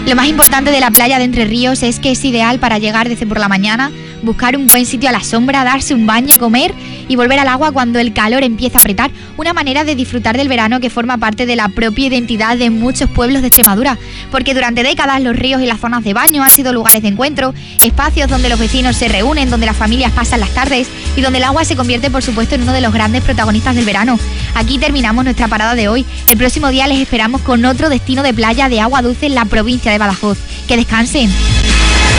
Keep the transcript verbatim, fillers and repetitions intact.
Lo más importante de la playa de Entre Ríos es que es ideal para llegar desde por la mañana, buscar un buen sitio a la sombra, darse un baño, comer y volver al agua cuando el calor empieza a apretar. Una manera de disfrutar del verano que forma parte de la propia identidad de muchos pueblos de Extremadura, porque durante décadas los ríos y las zonas de baño han sido lugares de encuentro, espacios donde los vecinos se reúnen, donde las familias pasan las tardes y donde el agua se convierte, por supuesto, en uno de los grandes protagonistas del verano. Aquí terminamos nuestra parada de hoy. El próximo día les esperamos con otro destino de playa de agua dulce en la provincia de Badajoz. Que descansen.